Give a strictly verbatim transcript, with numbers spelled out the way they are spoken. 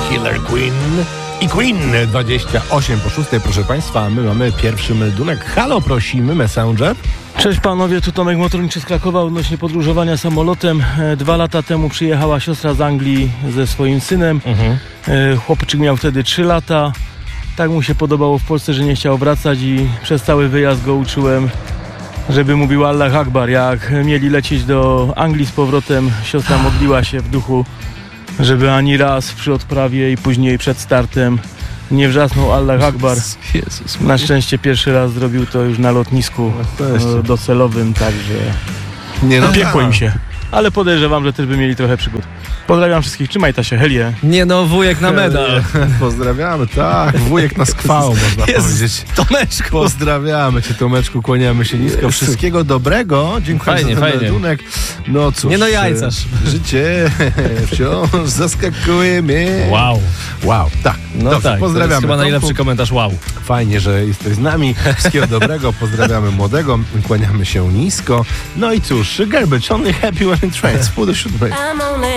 Killer Queen i Queen. dwadzieścia osiem po szóstej, proszę Państwa, my mamy pierwszy meldunek. Halo, prosimy, Messenger. Cześć panowie, tu Tomek Motorniczy z Krakowa odnośnie podróżowania samolotem. E, Dwa lata temu przyjechała siostra z Anglii ze swoim synem. Mhm. E, Chłopczyk miał wtedy trzy lata. Tak mu się podobało w Polsce, że nie chciał wracać i przez cały wyjazd go uczyłem, żeby mówił Allah Akbar. Jak mieli lecieć do Anglii z powrotem, siostra modliła się w duchu, żeby ani raz przy odprawie i później przed startem nie wrzasnął Allah Akbar. Jezus, Na szczęście pierwszy raz zrobił to już na lotnisku e, docelowym, także Nie, no piekło tak. im się. Ale podejrzewam, że też by mieli trochę przygód. Pozdrawiam wszystkich, trzymaj ta się, helie. Nie no, wujek na medal. Pozdrawiamy, tak, wujek na skwał, można powiedzieć. Tomeczku. Pozdrawiamy Cię, Tomeczku, kłaniamy się nisko. Jezu. Wszystkiego dobrego, dziękuję Fajnie, za ten fajnie. meldunek. No cóż, Nie no, jajcarz. e, życie wciąż zaskakuje mnie. Wow. Wow, tak. No Dobrze, tak, pozdrawiamy. to jest chyba Tomku. najlepszy komentarz, wow. Fajnie, że jesteś z nami. Wszystkiego dobrego, pozdrawiamy młodego, kłaniamy się nisko. No i cóż, Garbage Only Happy When It Rains, pół do siódmej. I'm only